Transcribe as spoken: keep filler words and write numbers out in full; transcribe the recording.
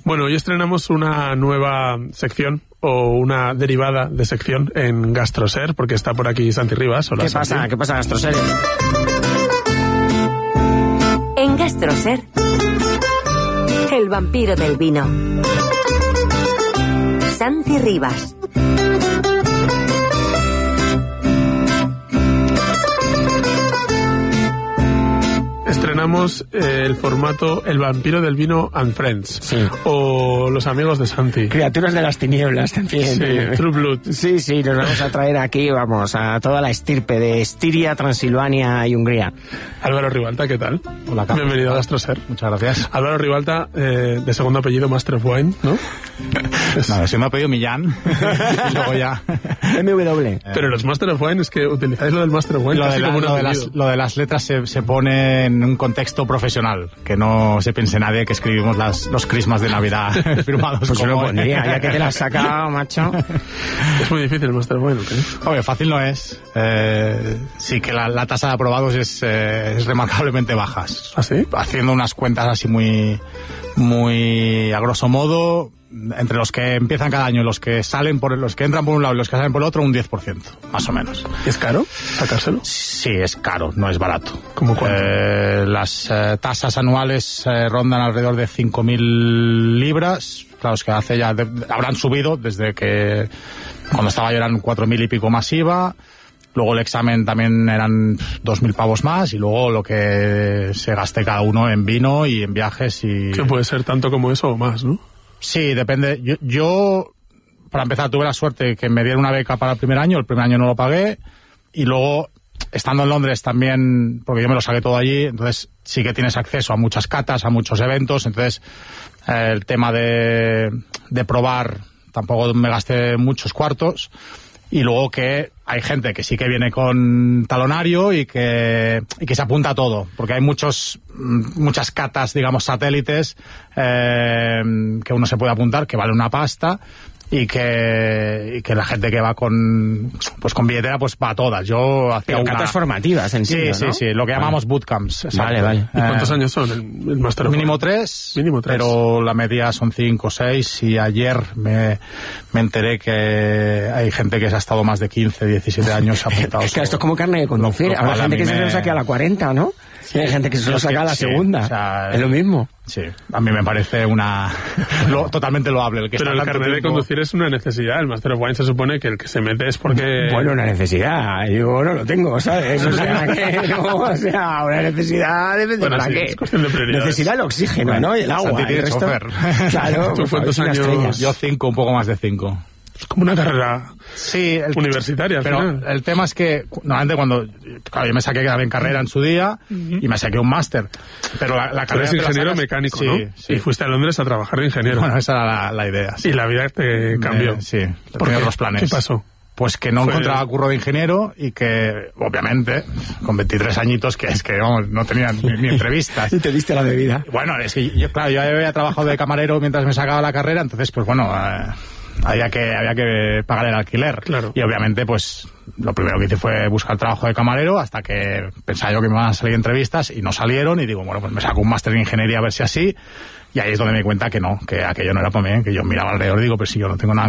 Bueno, hoy estrenamos una nueva sección o una derivada de sección en GastroSer, porque está por aquí Santi Rivas. Hola, ¿Qué Santi. pasa? ¿Qué pasa, GastroSer? En GastroSer, el vampiro del vino. Santi Rivas. Estrenamos eh, el formato El vampiro del vino and Friends. Sí. O Los amigos de Santi. Criaturas de las tinieblas también. Sí, True Blood. Sí, sí, nos vamos a traer aquí, vamos, a toda la estirpe de Estiria, Transilvania y Hungría. Álvaro Ribalta, ¿qué tal? Hola, Carlos. Bienvenido a GastroSer. Muchas gracias. Álvaro Ribalta, eh, de segundo apellido Master of Wine, ¿no? Nada, si me ha pedido Millán. Y luego ya. M W. Pero los Master of Wine es que utilizáis lo del Master of Wine Lo casi de, la- como un lo de las, apellido. lo de las letras se, se pone en un contexto profesional. Que no se piense nadie que escribimos las, los crismas de Navidad firmados. Pues yo lo como- pondría, ya que te la has sacado, macho. Es muy difícil el Master of Wine, ¿o qué? Oye, fácil no es. Eh, sí que la, la tasa de aprobados es, eh, es remarcablemente baja. ¿Ah, sí? Haciendo unas cuentas así muy, muy a grosso modo, entre los que empiezan cada año y los que salen por los que entran por un lado y los que salen por el otro, un diez por ciento, más o menos. ¿Es caro sacárselo? Sí, es caro, no es barato. ¿Cómo cuánto? Eh, las eh, tasas anuales eh, rondan alrededor de cinco mil libras. Claro, es que hace ya de- habrán subido desde que cuando estaba yo eran cuatro mil y pico más I V A. Luego el examen también eran dos mil pavos más y luego lo que se gaste cada uno en vino y en viajes y... Que puede ser tanto como eso o más, ¿no? Sí, depende. Yo, yo, para empezar, tuve la suerte que me dieron una beca para el primer año. El primer año no lo pagué. Y luego, estando en Londres también, porque yo me lo saqué todo allí, entonces sí que tienes acceso a muchas catas, a muchos eventos. Entonces, eh, el tema de, de probar, tampoco me gasté muchos cuartos. Y luego que hay gente que sí que viene con talonario y que, y que se apunta a todo, porque hay muchos mm, muchas catas, digamos, satélites eh, que uno se puede apuntar, que vale una pasta, y que, y que la gente que va con pues con billetera pues va a todas. Yo hacía Pero una... catas formativas, entiendo, Sí, sí, ¿no? sí, lo que llamamos bootcamps. exacto. Vale, vale. ¿Y cuántos Eh, años son el, el Master of Mínimo Wine? tres, Mínimo tres. pero la media son cinco o seis, y ayer me, me enteré que hay gente que se ha estado más de quince, diecisiete años apuntados. Es que esto es como carne de conducir. Lo- lo Habrá cual a gente mí que se me- lo saque a la cuarenta, ¿no? Y hay gente que se lo Yo es que saca a la sí, segunda. o sea, es lo mismo. Sí, a mí me parece una lo, totalmente loable. El que Pero está el tanto carnet de tiempo- conducir es una necesidad. El Master of Wine se supone que el que se mete es porque... Bueno, una necesidad. Yo no lo tengo, ¿sabes? O sea, que no, o sea, una necesidad depende Bueno, para sí, qué. es cuestión de prioridades. Necesita el oxígeno, Bueno, ¿no? Y el agua. Santi el tiene resto- chofer. Claro, ¿Tú pues, cuántos es una años? estrella. Yo cinco, un poco más de cinco. Es como una carrera Sí, el, universitaria al pero final. el tema es que cu- normalmente cuando claro, yo me saqué también carrera en su día y me saqué un máster, pero la, la Tú carrera eres te la ingeniero sacas- mecánico, sí, ¿no? sí. Y fuiste a Londres a trabajar de ingeniero. Bueno, esa era la, la idea. sí. Y la vida te cambió. Me- sí, ¿Por tenía qué? otros planes. ¿Qué pasó? Pues que no Fue- encontraba curro de ingeniero y que, obviamente, con veintitrés añitos, que es que vamos, no tenía ni, ni entrevistas. Y te diste la bebida. Bueno, es que yo, claro, yo había trabajado de camarero mientras me sacaba la carrera, entonces, pues bueno, eh, había que había que pagar el alquiler. Claro. Y obviamente, pues, lo primero que hice fue buscar trabajo de camarero hasta que pensaba yo que me iban a salir entrevistas y no salieron, y digo, bueno, pues me saco un máster en ingeniería a ver si así, y ahí es donde me di cuenta que no, que aquello no era para mí, que yo miraba alrededor y digo, pero si yo no tengo nada